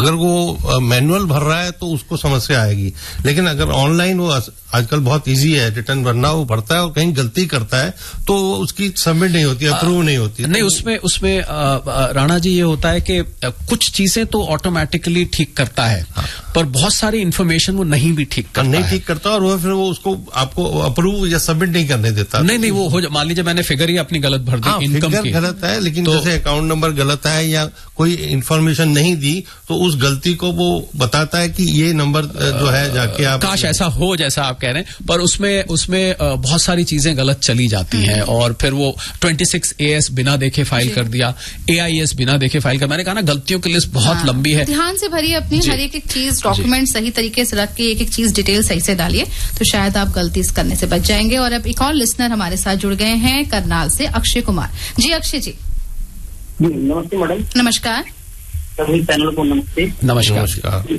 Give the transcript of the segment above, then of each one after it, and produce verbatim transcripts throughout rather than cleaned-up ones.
अगर वो मैनुअल भर रहा है तो उसको समस्या आएगी, लेकिन अगर ऑनलाइन वो आजकल बहुत इजी है रिटर्न भरना, वो भरता है और कहीं गलती करता है तो उसकी सबमिट नहीं होती, अप्रूव नहीं होती। नहीं, उसमें उसमें राणा जी ये होता है कि कुछ चीजें तो ऑटोमेटिकली ठीक करता है, हाँ। पर बहुत सारी इन्फॉर्मेशन वो नहीं भी ठीक करता नहीं ठीक करता और वो फिर वो उसको आपको अप्रूव या सबमिट नहीं करने देता। नहीं नहीं वो हो, मान लीजिए मैंने फिगर ही अपनी गलत भर दी, हाँ, इनकम की गलत है, लेकिन तो, जैसे अकाउंट नंबर गलत है या कोई इन्फॉर्मेशन नहीं दी तो उस गलती को वो बताता है कि ये नंबर जो है जाके आप, काश ऐसा हो जैसा आप कह रहे हैं, पर उसमें उसमें बहुत सारी चीजें गलत चली जाती हैं और फिर वो छब्बीस ए एस बिना देखे फाइल कर दिया, ए आई एस बिना देखे फाइल कर, मैंने कहा ना गलतियों की लिस्ट बहुत हाँ, लंबी है। ध्यान से भरिए अपनी हर एक एक चीज, डॉक्यूमेंट सही तरीके से रख के एक एक चीज डिटेल सही से डालिए तो शायद आप गलती करने से बच जाएंगे। और अब एक और लिसनर हमारे साथ जुड़ गए हैं करनाल से, अक्षय कुमार जी। अक्षय जी नमस्ते मैडम। नमस्कार सभी पैनल को नमस्ते। नमस्कार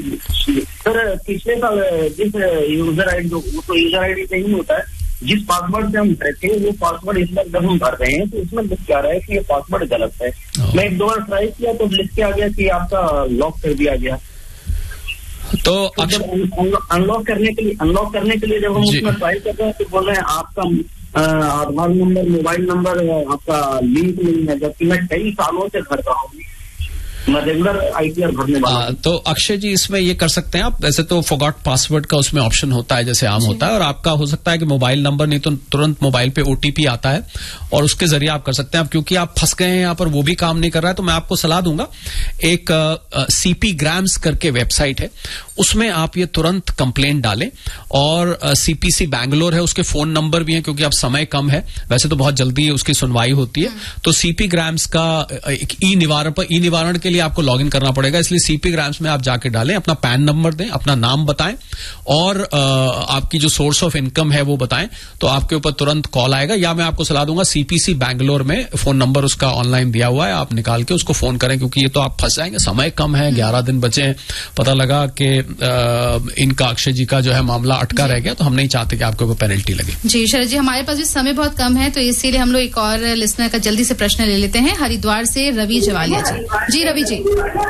सर, पिछले साल जिस यूजर आईडी तो यूजर आईडी नहीं होता है, जिस पासवर्ड से हम भरे थे वो पासवर्ड इस बार जब हम भर रहे हैं तो इसमें लिख के आ रहा है कि ये पासवर्ड गलत है। मैं एक दो बार ट्राई किया तो लिख के आ गया कि आपका लॉक कर दिया गया। तो, तो जब अनलॉक करने के लिए अनलॉक करने के लिए जब हम उसमें ट्राई कर रहे हैं तो बोल रहे हैं आपका आधार नंबर, मोबाइल नंबर आपका लिंक नहीं है, जबकि मैं कई सालों से भर रहा हूँ, मैं रेगुलर आईटीआर भरने वाला हूं। तो अक्षय जी इसमें ये कर सकते हैं आप, वैसे तो फॉरगॉट पासवर्ड का उसमें ऑप्शन होता है जैसे आम होता है, और आपका हो सकता है कि मोबाइल नंबर नहीं तो तुरंत मोबाइल पे ओटीपी आता है और उसके जरिए आप कर सकते हैं। अब क्योंकि आप फंस गए हैं यहाँ पर, वो भी काम नहीं कर रहा है, तो मैं आपको सलाह दूंगा, एक सीपी ग्राम्स करके वेबसाइट है, उसमें आप ये तुरंत कंप्लेंट डालें और सीपीसी बैंगलोर है, उसके फोन नंबर भी हैं, क्योंकि अब समय कम है, वैसे तो बहुत जल्दी उसकी सुनवाई होती है। तो सीपी ग्राम्स का एक ई निवारण पर ई निवारण के लिए आपको लॉग इन करना पड़ेगा, इसलिए सीपी ग्राम्स में आप जाके डालें, अपना पैन नंबर दें, अपना नाम बताएं और आ, आपकी जो सोर्स ऑफ इनकम है वो बताएं, तो आपके ऊपर तुरंत कॉल आएगा। या मैं आपको सलाह दूंगा, सीपीसी बैंगलोर में फोन नंबर उसका ऑनलाइन दिया हुआ है, आप निकाल के उसको फोन करें, क्योंकि ये तो आप फंस जाएंगे, समय कम है, ग्यारह दिन बचे हैं, पता लगा कि इनका अक्षय जी का जो है मामला अटका रह गया, तो हम नहीं चाहते कि आपको कोई पेनल्टी लगे। जी शरद जी, हमारे पास भी समय बहुत कम है, तो इसीलिए हम लोग एक और लिसनर का जल्दी से प्रश्न ले लेते हैं। हरिद्वार से रवि जवालिया जी। जी रवि जी।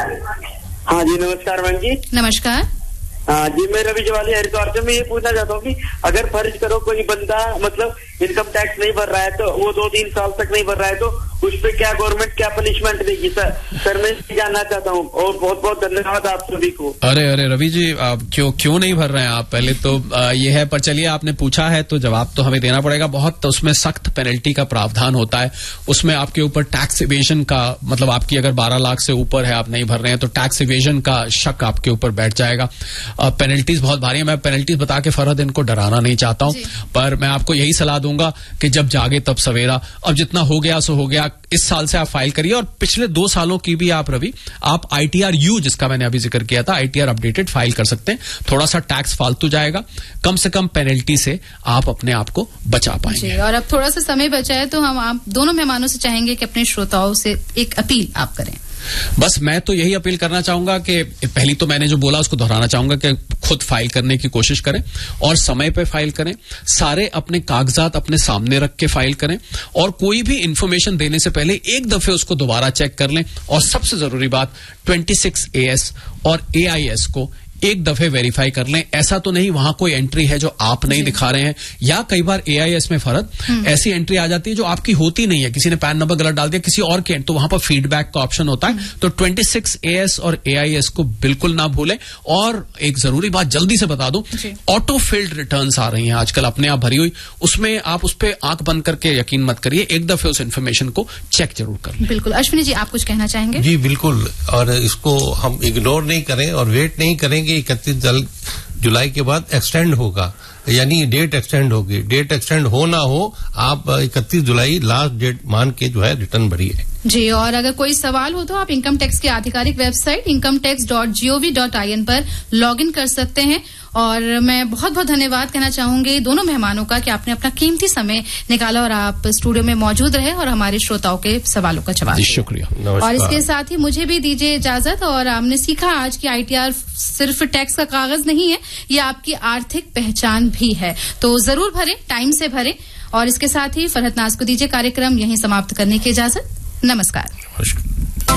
हाँ जी नमस्कार मैम जी। नमस्कार। हाँ जी, मैं रवि जवालिया हरिद्वार से। मैं ये पूछना चाहता हूँ कि अगर फर्ज करो कोई बंदा मतलब इनकम टैक्स नहीं भर रहा है, तो वो दो तीन साल तक नहीं भर रहा है, तो उस पर क्या गवर्नमेंट क्या पनिशमेंट देगी सर? सर मैं जानना चाहता हूँ, और बहुत बहुत धन्यवाद आप सभी को। अरे अरे रवि जी, आप क्यों क्यों नहीं भर रहे हैं आप? पहले तो आ, ये है, पर चलिए आपने पूछा है तो जवाब तो हमें देना पड़ेगा। बहुत तो उसमें सख्त पेनल्टी का प्रावधान होता है, उसमें आपके ऊपर टैक्स इवेजन का, मतलब आपकी अगर बारह लाख से ऊपर है, आप नहीं भर रहे हैं, तो टैक्स इवेजन का शक आपके ऊपर बैठ जाएगा। पेनल्टीज बहुत भारी है, मैं पेनल्टीज बता के फरहद इनको डराना नहीं चाहता हूँ, पर मैं आपको यही सलाह दूंगा कि जब जागे तब सवेरा। अब जितना हो गया सो हो गया, इस साल से आप फाइल करिए, और पिछले दो सालों की भी आप रवि आप आईटीआर यू, जिसका मैंने अभी जिक्र किया था, आईटीआर अपडेटेड फाइल कर सकते हैं। थोड़ा सा टैक्स फालतू जाएगा, कम से कम पेनल्टी से आप अपने आप को बचा पाएंगे। और अब थोड़ा सा समय बचा है, तो हम आप दोनों मेहमानों से चाहेंगे कि अपने श्रोताओं से एक अपील आप करें। बस मैं तो यही अपील करना चाहूंगा कि पहली तो मैंने जो बोला उसको दोहराना चाहूंगा कि खुद फाइल करने की कोशिश करें और समय पे फाइल करें, सारे अपने कागजात अपने सामने रख के फाइल करें, और कोई भी इंफॉर्मेशन देने से पहले एक दफे उसको दोबारा चेक कर लें। और सबसे जरूरी बात, छब्बीस ए एस और ए आई एस को एक दफे वेरीफाई कर लें। ऐसा तो नहीं वहां कोई एंट्री है जो आप नहीं दिखा रहे हैं, या कई बार ए आई एस में फर्क ऐसी एंट्री आ जाती है जो आपकी होती नहीं है, किसी ने पैन नंबर गलत डाल दिया किसी और के, तो वहां पर फीडबैक का ऑप्शन होता है। तो छब्बीस ए एस और ए आई एस को बिल्कुल ना भूलें। और एक जरूरी बात जल्दी से बता दूं, ऑटो फिल्ड रिटर्न्स आ रही हैं आजकल अपने आप भरी हुई, उसमें आप उस पर आंख बंद करके यकीन मत करिए, एक दफे उस इन्फॉर्मेशन को चेक जरूर कर लें। बिल्कुल। अश्विनी जी, आप कुछ कहना चाहेंगे? जी बिल्कुल, और इसको हम इग्नोर नहीं करें और वेट नहीं करेंगे। इकतीस जुलाई के बाद एक्सटेंड होगा, यानी डेट एक्सटेंड होगी। डेट एक्सटेंड हो ना हो, आप इकतीस जुलाई लास्ट डेट मान के जो है रिटर्न भरिए। जी, और अगर कोई सवाल हो तो आप इनकम टैक्स की आधिकारिक website income tax dot G O V dot I N पर लॉग इन कर सकते हैं। और मैं बहुत बहुत धन्यवाद कहना चाहूंगी दोनों मेहमानों का कि आपने अपना कीमती समय निकाला और आप स्टूडियो में मौजूद रहे और हमारे श्रोताओं के सवालों का जवाब दिया। शुक्रिया। और इसके साथ ही मुझे भी दीजिए इजाजत। और हमने सीखा आज की आईटीआर सिर्फ टैक्स का कागज नहीं है, ये आपकी आर्थिक पहचान भी है, तो जरूर भरें, टाइम से भरें। और इसके साथ ही फरहत नाज को दीजिए कार्यक्रम यहीं समाप्त करने की इजाजत। नमस्कार।